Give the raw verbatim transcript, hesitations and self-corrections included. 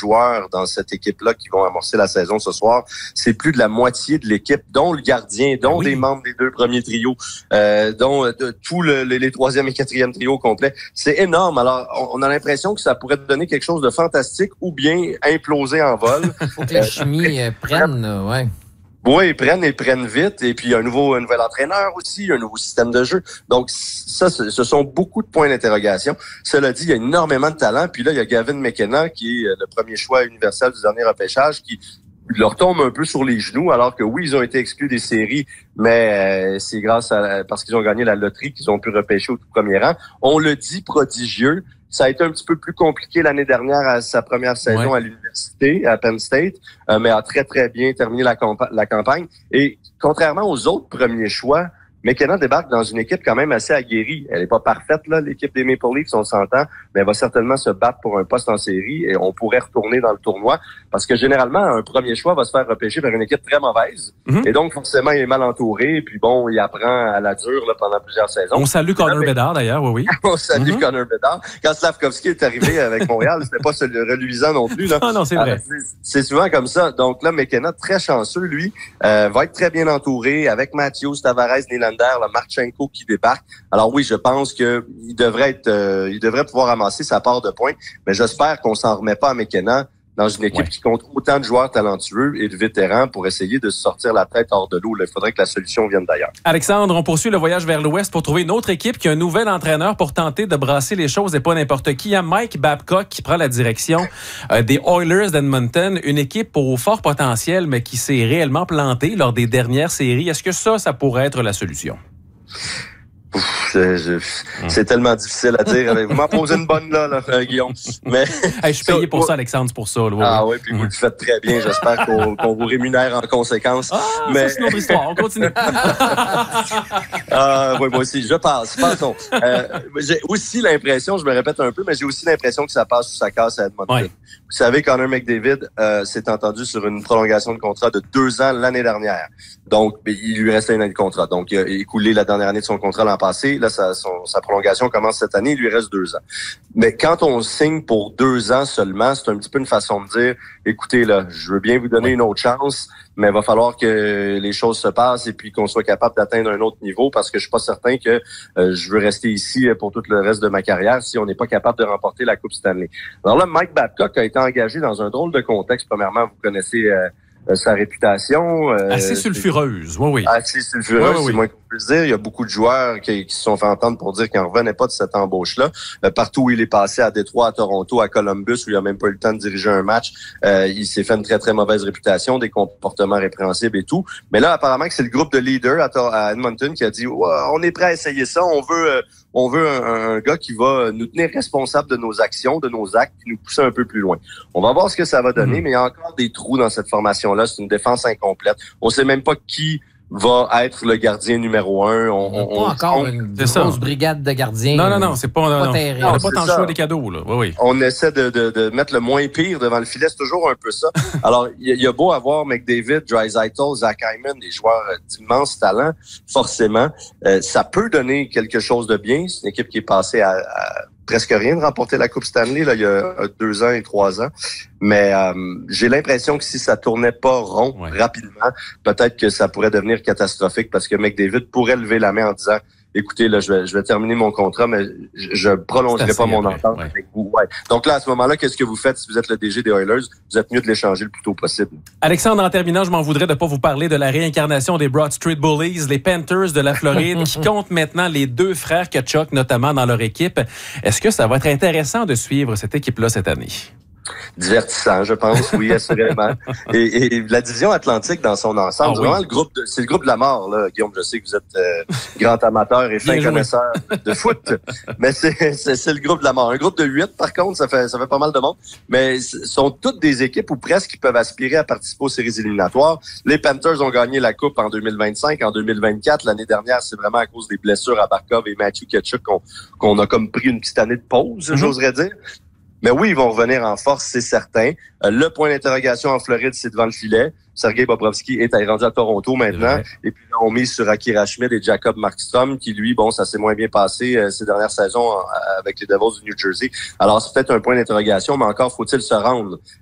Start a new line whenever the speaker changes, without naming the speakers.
joueurs dans cette équipe-là qui vont amorcer la saison ce soir. C'est plus de la moitié de l'équipe, dont le gardien, dont oui. des membres des deux premiers trios, euh, dont de, tous le, les, les troisième et quatrième trios complets. C'est énorme. Alors, on, on a l'impression que ça pourrait donner quelque chose de fantastique ou bien imploser en vol.
Faut que la chimie euh, prenne, euh, ouais.
Oui, ils prennent, ils prennent vite. Et puis, il y a un nouveau, un nouvel entraîneur aussi, un nouveau système de jeu. Donc, ça, ce sont beaucoup de points d'interrogation. Cela dit, il y a énormément de talent. Puis là, il y a Gavin McKenna, qui est le premier choix universel du dernier repêchage, qui leur tombe un peu sur les genoux, alors que oui, ils ont été exclus des séries, mais euh, c'est grâce à parce qu'ils ont gagné la loterie qu'ils ont pu repêcher au tout premier rang. On le dit, prodigieux. Ça a été un petit peu plus compliqué l'année dernière à sa première saison ouais. à l'université, à Penn State, euh, mais a très, très bien terminé la, compa- la campagne. Et contrairement aux autres premiers choix, McKenna débarque dans une équipe quand même assez aguerrie. Elle n'est pas parfaite, là, l'équipe des Maple Leafs, on s'entend, mais elle va certainement se battre pour un poste en série et on pourrait retourner dans le tournoi parce que généralement, un premier choix va se faire repêcher par une équipe très mauvaise mm-hmm. et donc forcément, il est mal entouré et puis bon, il apprend à la dure là, pendant plusieurs saisons.
On salue Connor mais... Bedard d'ailleurs, oui, oui.
on salue mm-hmm. Connor Bedard. Quand Slavkovski est arrivé avec Montréal, c'était pas reluisant non plus. Là.
Ah non, c'est vrai.
Euh, c'est, c'est souvent comme ça. Donc là, McKenna, très chanceux, lui, euh, va être très bien entouré avec Matthews, Tavares, Nylander, le Marchenko qui débarque. Alors oui, je pense que il devrait être, euh, il devrait pouvoir ramasser sa part de points, mais j'espère qu'on s'en remet pas à McKenna dans une équipe ouais. qui compte autant de joueurs talentueux et de vétérans pour essayer de se sortir la tête hors de l'eau. Là, il faudrait que la solution vienne d'ailleurs.
Alexandre, on poursuit le voyage vers l'Ouest pour trouver une autre équipe qui a un nouvel entraîneur pour tenter de brasser les choses et pas n'importe qui. Il y a Mike Babcock qui prend la direction euh, des Oilers d'Edmonton, une équipe au fort potentiel mais qui s'est réellement plantée lors des dernières séries. Est-ce que ça, ça pourrait être la solution?
Ouf, je, je, c'est tellement difficile à dire. Vous m'en posez une bonne là, là Guillaume. Mais
hey, je suis payé pour ça, Alexandre, c'est pour ça. Là, oui,
ah oui, puis vous le faites très bien. J'espère qu'on, qu'on vous rémunère en conséquence.
Ah, mais... ça, c'est une autre histoire. On continue.
ah, oui, moi aussi, je passe. Passons. Euh, j'ai aussi l'impression, je me répète un peu, mais j'ai aussi l'impression que ça passe sous sa casse à Edmonton. Ouais. Vous savez, Connor McDavid euh, s'est entendu sur une prolongation de contrat de deux ans l'année dernière. Donc, il lui restait une année de contrat. Donc, il a écoulé la dernière année de son contrat l'an passé. Là, sa, son, sa prolongation commence cette année. Il lui reste deux ans. Mais quand on signe pour deux ans seulement, c'est un petit peu une façon de dire, écoutez, là, je veux bien vous donner une autre chance, mais il va falloir que les choses se passent et puis qu'on soit capable d'atteindre un autre niveau parce que je suis pas certain que euh, je veux rester ici pour tout le reste de ma carrière si on n'est pas capable de remporter la Coupe Stanley. Alors là, Mike Babcock a été engagé dans un drôle de contexte. Premièrement, vous connaissez euh, euh, sa réputation. Euh,
assez sulfureuse, oui, oui.
Assez sulfureuse, oui, oui, c'est moins qu'on puisse dire. Il y a beaucoup de joueurs qui, qui se sont fait entendre pour dire qu'ils n'en revenaient pas de cette embauche-là. Euh, partout où il est passé, à Détroit, à Toronto, à Columbus, où il n'a même pas eu le temps de diriger un match, euh, il s'est fait une très, très mauvaise réputation, des comportements répréhensibles et tout. Mais là, apparemment que c'est le groupe de leaders à, à Edmonton qui a dit ouais, « on est prêt à essayer ça, on veut... Euh, On veut un, un gars qui va nous tenir responsables de nos actions, de nos actes, puis nous pousser un peu plus loin. » On va voir ce que ça va donner, mmh. mais il y a encore des trous dans cette formation-là. C'est une défense incomplète. On sait même pas qui va être le gardien numéro un. On,
on, on pas encore on, une grosse brigade de gardiens.
Non, non, non, c'est pas,
pas
non,
terrible.
On n'a pas tant le choix des cadeaux, là. Oui, oui.
On essaie de, de, de mettre le moins pire devant le filet. C'est toujours un peu ça. Alors, il y, y a beau avoir McDavid, Draisaitl, Zach Hyman, des joueurs d'immense talent, forcément, euh, ça peut donner quelque chose de bien. C'est une équipe qui est passée à, à presque rien de remporter la Coupe Stanley là il y a deux ans et trois ans. Mais euh, j'ai l'impression que si ça tournait pas rond ouais. rapidement, peut-être que ça pourrait devenir catastrophique parce que McDavid pourrait lever la main en disant écoutez, là, je vais, je vais terminer mon contrat, mais je, je prolongerai pas mon entente ouais. avec vous. Ouais. Donc là, à ce moment-là, qu'est-ce que vous faites si vous êtes le D G des Oilers? Vous êtes mieux de l'échanger le plus tôt possible.
Alexandre, en terminant, je m'en voudrais de pas vous parler de la réincarnation des Broad Street Bullies, les Panthers de la Floride, qui comptent maintenant les deux frères Tkachuk, notamment dans leur équipe. Est-ce que ça va être intéressant de suivre cette équipe-là cette année?
Divertissant, je pense, oui, assurément. Et, et la division Atlantique dans son ensemble, oh, oui. vraiment le groupe de, c'est le groupe de la mort, là, Guillaume. Je sais que vous êtes euh, grand amateur et fin connaisseur de foot, mais c'est, c'est, c'est le groupe de la mort. Un groupe de huit, par contre, ça fait, ça fait pas mal de monde, mais ce sont toutes des équipes ou presque qui peuvent aspirer à participer aux séries éliminatoires. Les Panthers ont gagné la Coupe en deux mille vingt-cinq, en deux mille vingt-quatre. L'année dernière, c'est vraiment à cause des blessures à Barkov et Matthew Tkachuk qu'on, qu'on a comme pris une petite année de pause, mm-hmm. j'oserais dire. Mais oui, ils vont revenir en force, c'est certain. Euh, le point d'interrogation en Floride, c'est devant le filet. Sergei Bobrovski est rendu à Toronto maintenant. Et puis là, on mise sur Akira Schmid et Jacob Markstrom, qui lui, bon, ça s'est moins bien passé euh, ces dernières saisons euh, avec les Devils du New Jersey. Alors, c'est peut-être un point d'interrogation, mais encore faut-il se rendre